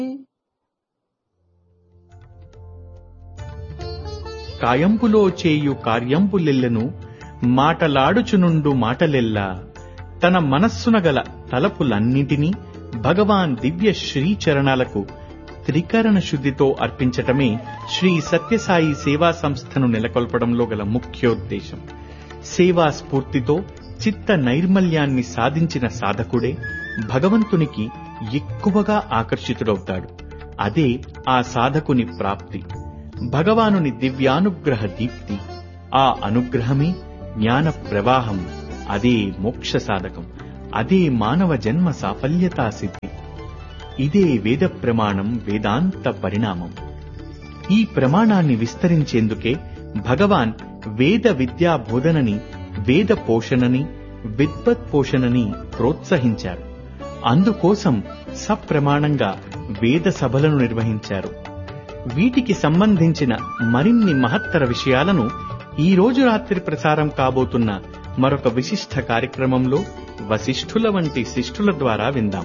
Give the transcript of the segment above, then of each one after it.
కాయంపులో చేయు కార్యంపులెల్లెను మాటలాడుచునుండు మాటలెల్లా తన మనస్సున గల తలపులన్నింటినీ భగవాన్ దివ్య శ్రీచరణాలకు త్రికరణ శుద్ధితో అర్పించటమే శ్రీ సత్యసాయి సేవా సంస్థను నెలకొల్పడంలో గల ముఖ్యోద్దేశం. సేవా స్ఫూర్తితో చిత్త నైర్మల్యాన్ని సాధించిన సాధకుడే భగవంతునికి ఎక్కువగా ఆకర్షితుడవుతాడు. అదే ఆ సాధకుని ప్రాప్తి, భగవానుని దివ్యానుగ్రహ దీప్తి. ఆ అనుగ్రహమే జ్ఞాన ప్రవాహం, అదే మోక్ష సాధకం, అదే మానవ జన్మ సాఫల్యతా సిద్ధి. ఇదే వేద ప్రమాణం, వేదాంత పరిణామం. ఈ ప్రమాణాన్ని విస్తరించేందుకే భగవాన్ వేద విద్యా బోధనని, వేద పోషణని, విద్వత్ పోషణని ప్రోత్సహించారు. అందుకోసం సప్రమాణంగా వేద సభలను నిర్వహించారు. వీటికి సంబంధించిన మరిన్ని మహత్తర విషయాలను ఈ రోజు రాత్రి ప్రసారం కాబోతున్న మరొక విశిష్ట కార్యక్రమంలో వశిష్ఠుల వంటి శిష్ఠుల ద్వారా విందాం.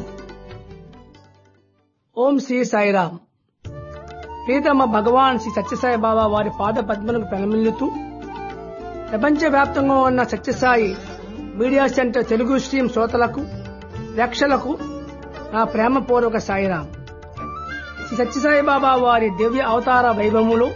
ఓం శ్రీ సాయిరామ్. ప్రియతమ భగవాన్ శ్రీ సత్యసాయి బాబా వారి పాద పద్మలకు ప్రణమిల్లుతూ ప్రపంచవ్యాప్తంగా ఉన్న Sathya Sai media centre Telugu stream శ్రోతలకు, ప్రేక్షకులకు నా ప్రేమపూర్వక సాయిరామ్. శ్రీ సత్యసాయి బాబా వారి దివ్య అవతార వైభవములో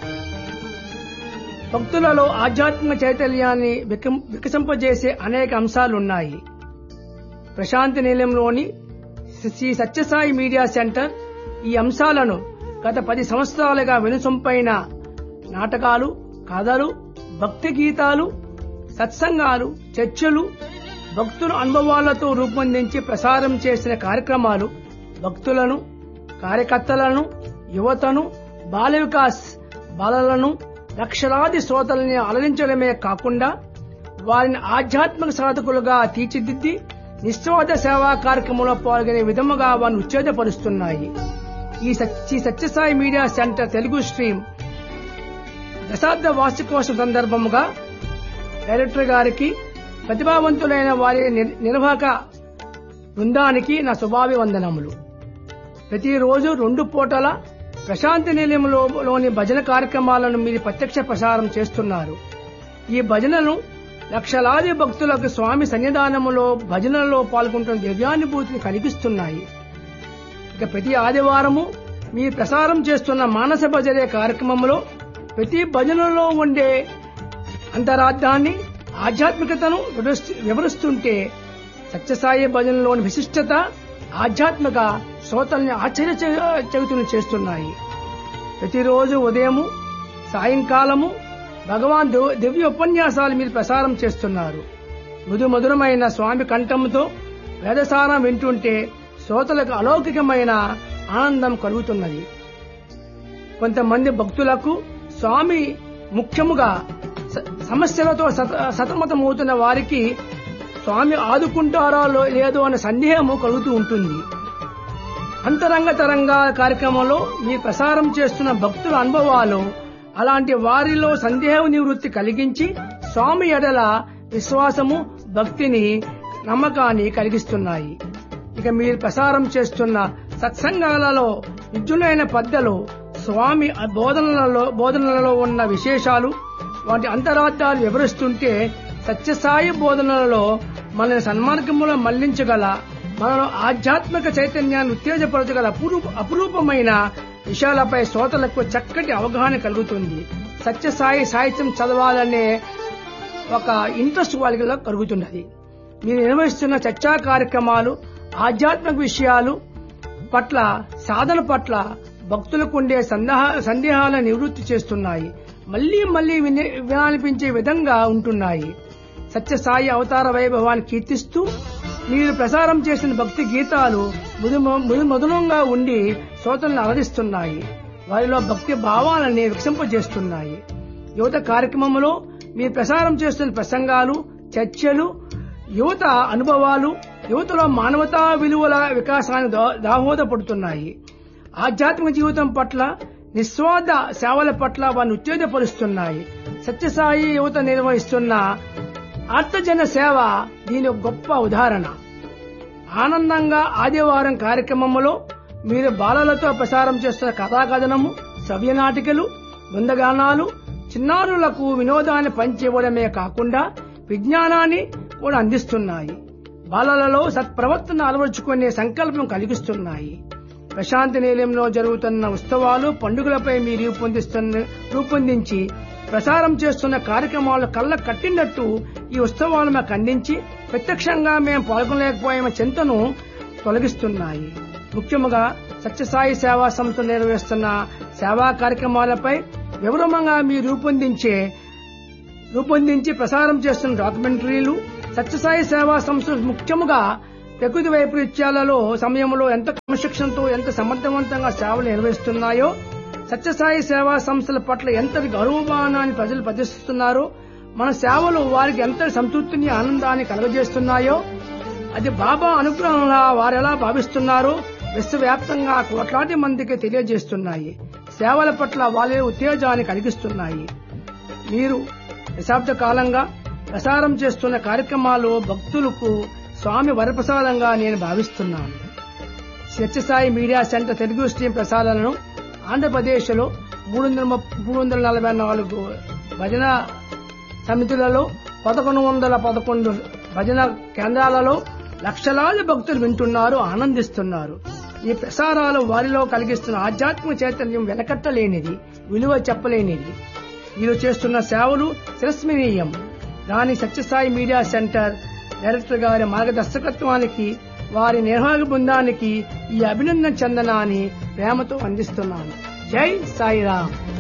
భక్తులలో ఆధ్యాత్మిక చైతన్యాన్ని వికసింపజేసే అనేక అంశాలున్నాయి. ప్రశాంతి నిలయంలోని శ్రీ సత్యసాయి మీడియా సెంటర్ ఈ అంశాలను గత 10 సంవత్సరాలుగా వెనుసొంపైన నాటకాలు, కథలు, భక్తి గీతాలు, సత్సంగాలు, చర్చలు, భక్తుల అనుభవాలతో రూపొందించి ప్రసారం చేసిన కార్యక్రమాలు భక్తులను, కార్యకర్తలను, యువతను, బాల వికాస్ బాలలను, లక్షలాది శ్రోతల్ని అలరించడమే కాకుండా వారిని ఆధ్యాత్మిక సాధకులుగా తీర్చిదిద్ది నిస్వార్థ సేవా కార్యక్రమంలో పాల్గొనే విధముగా వారిని ఉత్తేజపరుస్తున్నాయి. ఈ Sathya Sai media centre Telugu stream దశాబ్ద వార్షికోత్సవం సందర్భముగా డైరెక్టర్ గారికి, ప్రతిభావంతులైన వారి నిర్వాహక బృందానికి నా శుభాభివందనములు. ప్రతిరోజు 2 పూటల ప్రశాంతి నిలయంలోని భజన కార్యక్రమాలను మీరు ప్రత్యక్ష ప్రసారం చేస్తున్నారు. ఈ భజనలు లక్షలాది భక్తులకు స్వామి సన్నిధానములో భజనలో పాల్గొంటున్న దివ్యానుభూతిని కలిగిస్తున్నాయి. ఇక ప్రతి ఆదివారము మీరు ప్రసారం చేస్తున్న మానస భజనే కార్యక్రమంలో ప్రతి భజనలో ఉండే అంతరార్థాన్ని, ఆధ్యాత్మికతను వివరిస్తుంటే సత్యసాయి భజనలోని విశిష్టత, ఆధ్యాత్మిక శ్రోతల్ని ఆశ్చర్యచకితులను చేస్తున్నాయి. ప్రతిరోజు ఉదయము, సాయంకాలము భగవాన్ దివ్య ఉపన్యాసాలు మీరు ప్రసారం చేస్తున్నారు. మధురమైన స్వామి కంఠంతో వేదసారం వింటుంటే శ్రోతలకు అలౌకికమైన ఆనందం కలుగుతున్నది. కొంతమంది భక్తులకు స్వామి ముఖ్యముగా సమస్యలతో సతమతమవుతున్న వారికి స్వామి ఆదుకుంటారో లేదో అనే సందేహము కలుగుతూ ఉంటుంది. అంతరంగ తరంగా కార్యక్రమంలో మీ ప్రసారం చేస్తున్న భక్తుల అనుభవాలు అలాంటి వారిలో సందేహ నివృత్తి కలిగించి స్వామి ఎడల విశ్వాసము, భక్తిని, నమ్మకాన్ని కలిగిస్తున్నాయి. ఇక మీరు ప్రసారం చేస్తున్న సత్సంగాలలో నిజులైన పెద్దలు స్వామి బోధనలలో ఉన్న విశేషాలు, వాటి అంతరార్థాలు వివరిస్తుంటే సత్యసాయి బోధనలలో మనల్ని సన్మార్గంలో మళ్లించగల, మనలో ఆధ్యాత్మిక చైతన్యాన్ని ఉత్తేజపరచగల అపురూపమైన విషయాలపై శ్రోతలకు చక్కటి అవగాహన కలుగుతుంది. సత్యసాయి సాహిత్యం చదవాలనే ఒక ఇంట్రెస్ట్ వాళ్ళకి కలుగుతున్నది. మీరు నిర్వహిస్తున్న చర్చా కార్యక్రమాలు ఆధ్యాత్మిక విషయాలు పట్ల, సాధన పట్ల భక్తులకు ఉండే సందేహాలను నివృత్తి చేస్తున్నాయి. మళ్లీ వినాలనిపించే విధంగా ఉంటున్నాయి. సత్యసాయి అవతార వైభవాన్ని కీర్తిస్తూ మీరు ప్రసారం చేసిన భక్తి గీతాలు మధురంగా ఉండి శ్రోతలను అలరిస్తున్నాయి. వారిలో భక్తి భావాలని వికసింపజేస్తున్నాయి. యువత కార్యక్రమంలో మీరు ప్రసారం చేస్తున్న ప్రసంగాలు, చర్చలు, యువత అనుభవాలు యువతలో మానవతా విలువల వికాసాన్ని దాహోదపడుతున్నాయి. ఆధ్యాత్మిక జీవితం పట్ల, నిస్వార్థ సేవల పట్ల వారిని ఉత్తేజపరుస్తున్నాయి. సత్యసాయి యువత నిర్వహిస్తున్న అర్థజన సేవ దీని గొప్ప ఉదాహరణ. ఆనందంగా ఆదివారం కార్యక్రమంలో మీరు బాలలతో ప్రసారం చేస్తున్న కథాకథనము, శ్రవ్యనాటికలు, బృందగానాలు చిన్నారులకు వినోదాన్ని పంచివ్వడమే కాకుండా విజ్ఞానాన్ని కూడా అందిస్తున్నాయి. బాలలలో సత్ప్రవర్తన అలవర్చుకునే సంకల్పం కలిగిస్తున్నాయి. ప్రశాంతి నిలయంలో జరుగుతున్న ఉత్సవాలు, పండుగలపై మీరు రూపొందించి ప్రసారం చేస్తున్న కార్యక్రమాలు కళ్ళ కట్టినట్టు ఈ ఉత్సవాలు మాకు అందించి ప్రత్యక్షంగా మేము పాల్గొనలేకపోయే చింతను తొలగిస్తున్నాయి. ముఖ్యంగా సత్యసాయి సేవా సంస్థ నిర్వహిస్తున్న సేవా కార్యక్రమాలపై వివరంగా మీరు రూపొందించి ప్రసారం చేస్తున్న డాక్యుమెంటరీలు, సత్యసాయి సేవా సంస్థ ముఖ్యంగా ప్రకృతి వైపరీత్యాలలో సమయంలో ఎంత క్రమశిక్షణతో ఎంత సమర్థవంతంగా సేవలు నిర్వహిస్తున్నాయో, సత్యసాయి సేవా సంస్థల పట్ల ఎంతటి గౌరవమానాన్ని ప్రజలు ప్రదర్శిస్తున్నారో, మన సేవలు వారికి ఎంతటి సంతృప్తిని ఆనందాన్ని కలుగజేస్తున్నాయో, అది బాబా అనుగ్రహంగా వారెలా భావిస్తున్నారో విశ్వవ్యాప్తంగా కోట్లాది మందికి తెలియజేస్తున్నాయి. సేవల పట్ల వాళ్ళే ఉత్తేజాన్ని కలిగిస్తున్నాయి. మీరు దశాబ్ద కాలంగా ప్రసారం చేస్తున్న కార్యక్రమాలు భక్తులకు స్వామి వరప్రసాదంగా నేను భావిస్తున్నాను. Sathya Sai media centre Telugu stream ప్రసారాలను ఆంధ్రప్రదేశ్లో 344 భజన సమితులలో 1111 భజన కేంద్రాలలో లక్షలాది భక్తులు వింటున్నారు, ఆనందిస్తున్నారు. ఈ ప్రసారాలు వారిలో కలిగిస్తున్న ఆధ్యాత్మిక చైతన్యం వెనకట్టలేనిది, విలువ చెప్పలేనిది. వీరు చేస్తున్న సేవలు శిరస్మరణీయం. రాణి సత్యసాయి మీడియా సెంటర్ డైరెక్టర్ గారి మార్గదర్శకత్వానికి, వారి నిర్వాహక బృందానికి ఈ అభినందన చందనాన్ని ప్రేమతో అందిస్తున్నాను. జై సాయిరామ్.